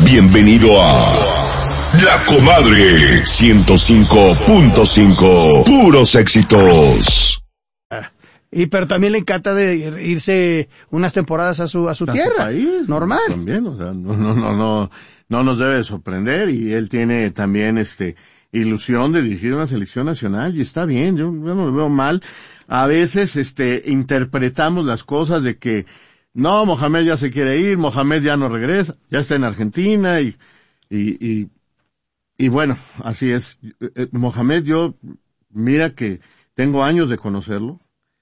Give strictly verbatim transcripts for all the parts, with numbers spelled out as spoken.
Bienvenido a La Comadre ciento cinco punto cinco. Puros éxitos. Y pero también le encanta de irse unas temporadas a su a su a tierra. Su país, normal. También, o sea, no, no, no, no, no nos debe sorprender, y él tiene también este ilusión de dirigir una selección nacional, y está bien, yo, yo no lo veo mal. A veces este interpretamos las cosas de que no, Mohamed ya se quiere ir, Mohamed ya no regresa, ya está en Argentina, y y y, y bueno, así es. Mohamed, yo mira que tengo años de conocerlo,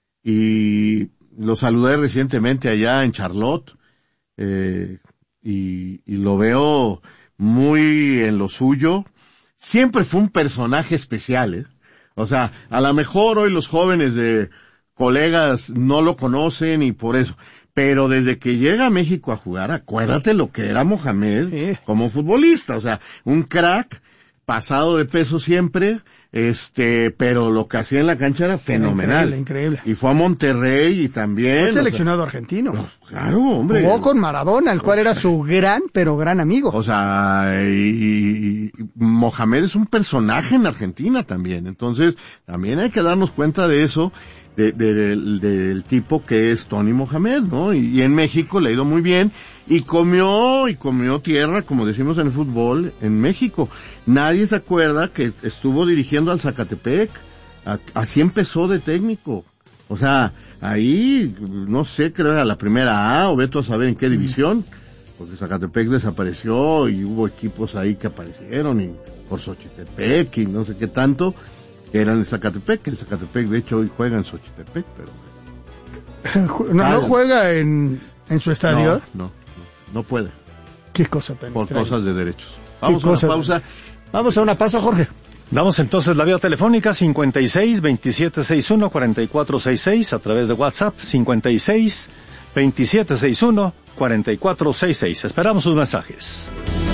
y lo saludé recientemente allá en Charlotte, eh, y, y lo veo muy en lo suyo. Siempre fue un personaje especial, ¿eh? O sea, a lo mejor hoy los jóvenes de colegas no lo conocen y por eso, pero desde que llega a México a jugar, acuérdate lo que era Mohamed sí. como futbolista, o sea, un crack, pasado de peso siempre, este, pero lo que hacía en la cancha era fenomenal. Increíble, increíble. Y fue a Monterrey y también. Fue seleccionado o sea, argentino. No, claro, hombre. Jugó con Maradona, el cual era su gran, pero gran amigo. O sea, y, y Mohamed es un personaje en Argentina también. Entonces, también hay que darnos cuenta de eso, de, de, de, de, del tipo que es Tony Mohamed, ¿no? Y, y en México le ha ido muy bien. Y comió, y comió tierra, como decimos en el fútbol, en México. Nadie se acuerda que estuvo dirigiendo al Zacatepec. Así empezó de técnico. O sea, ahí, no sé, creo era la primera A, o veto a saber en qué división, porque Zacatepec desapareció y hubo equipos ahí que aparecieron, y por Xochitepec y no sé qué tanto, que eran el Zacatepec. El Zacatepec, de hecho, hoy juega en Xochitepec, pero... ¿No, ah, ¿no juega en, en su estadio? No, no. No puede. Qué cosa tan Por extraña. cosas de derechos. Vamos a una pausa. Vamos a una pausa, Jorge. Damos entonces la vía telefónica cincuenta y seis, veintisiete sesenta y uno, cuarenta y cuatro sesenta y seis, a través de WhatsApp cincuenta y seis, veintisiete sesenta y uno, cuarenta y cuatro sesenta y seis. Esperamos sus mensajes.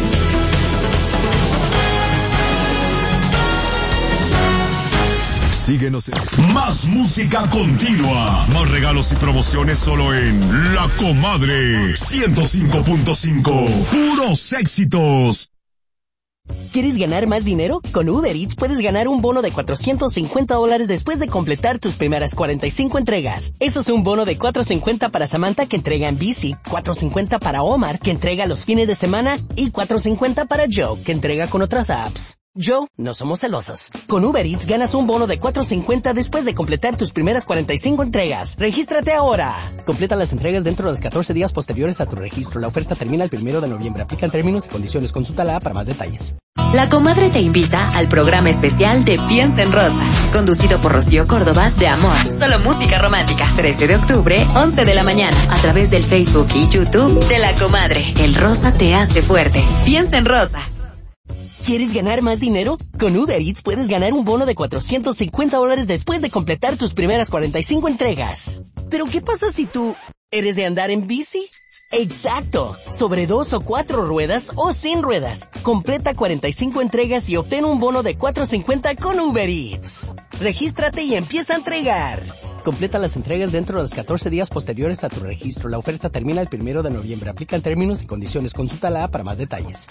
Síguenos en... Más música continua. Más regalos y promociones solo en La Comadre ciento cinco punto cinco. Puros éxitos. ¿Quieres ganar más dinero? Con Uber Eats puedes ganar un bono de cuatrocientos cincuenta dólares después de completar tus primeras cuarenta y cinco entregas. Eso es un bono de cuatrocientos cincuenta para Samantha, que entrega en bici, cuatrocientos cincuenta para Omar, que entrega los fines de semana, y cuatrocientos cincuenta para Joe, que entrega con otras apps. Joe, no somos celosos. Con Uber Eats ganas un bono de cuatrocientos cincuenta después de completar tus primeras cuarenta y cinco entregas. ¡Regístrate ahora! Completa las entregas dentro de los catorce días posteriores a tu registro. La oferta termina el primero de noviembre. Aplican términos y condiciones. Consúltala para más detalles. La Comadre te invita al programa especial de Piensa en Rosa, conducido por Rocío Córdoba, de Amor. Solo música romántica. trece de octubre, once de la mañana, a través del Facebook y YouTube de La Comadre. El rosa te hace fuerte. Piensa en Rosa. ¿Quieres ganar más dinero? Con Uber Eats puedes ganar un bono de cuatrocientos cincuenta dólares después de completar tus primeras cuarenta y cinco entregas. ¿Pero qué pasa si tú eres de andar en bici? ¡Exacto! Sobre dos o cuatro ruedas o sin ruedas. Completa cuarenta y cinco entregas y obtén un bono de cuatrocientos cincuenta con Uber Eats. Regístrate y empieza a entregar. Completa las entregas dentro de los catorce días posteriores a tu registro. La oferta termina el primero de noviembre. Aplican términos y condiciones. Consúltala para más detalles.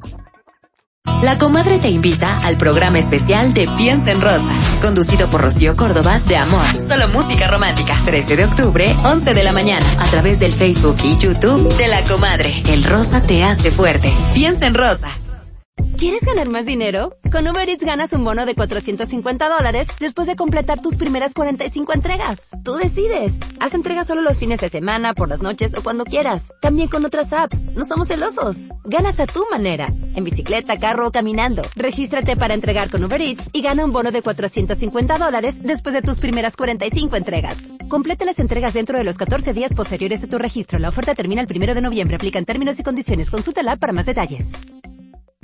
La Comadre te invita al programa especial de Piensa en Rosa, conducido por Rocío Córdoba, de Amor. Solo música romántica. trece de octubre, once de la mañana, a través del Facebook y YouTube de La Comadre. El rosa te hace fuerte. Piensa en Rosa. ¿Quieres ganar más dinero? Con Uber Eats ganas un bono de cuatrocientos cincuenta dólares después de completar tus primeras cuarenta y cinco entregas. Tú decides. Haz entregas solo los fines de semana, por las noches o cuando quieras. También con otras apps. No somos celosos. Ganas a tu manera. En bicicleta, carro o caminando. Regístrate para entregar con Uber Eats y gana un bono de cuatrocientos cincuenta dólares después de tus primeras cuarenta y cinco entregas. Complete las entregas dentro de los catorce días posteriores a tu registro. La oferta termina el primero de noviembre. Aplican términos y condiciones. Consúltala para más detalles.